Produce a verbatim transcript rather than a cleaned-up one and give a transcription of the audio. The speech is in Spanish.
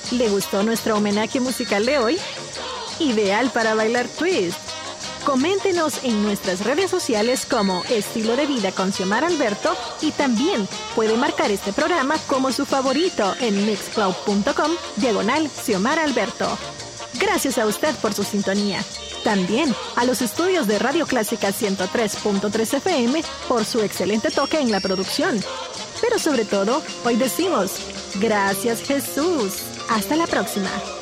¿Le gustó nuestro homenaje musical de hoy? Ideal para bailar twist. Coméntenos en nuestras redes sociales como Estilo de Vida con Xiomara Alberto y también puede marcar este programa como su favorito en mixcloud.com diagonal Xiomara Alberto. Gracias a usted por su sintonía. También a los estudios de Radio Clásica ciento tres punto tres F M por su excelente toque en la producción. Pero sobre todo, hoy decimos, gracias Jesús. Hasta la próxima.